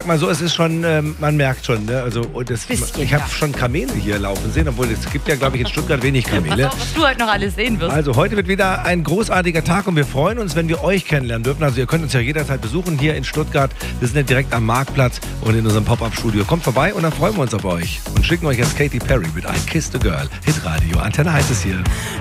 mal so, es ist schon, man merkt schon, ne? Also, ich habe schon Kamele hier laufen sehen, obwohl es gibt ja, glaube ich, in Stuttgart wenig Kamele. Was du heute noch alles sehen wirst. Also heute wird wieder ein großartiger Tag und wir freuen uns, wenn wir euch kennenlernen dürfen. Also ihr könnt uns ja jederzeit besuchen hier in Stuttgart. Wir sind ja direkt am Marktplatz und in unserem Pop-Up-Studio. Kommt vorbei und dann freuen wir uns auf euch und schicken euch jetzt Katy Perry mit I Kissed a Girl. Hitradio, Antenne heißt es hier.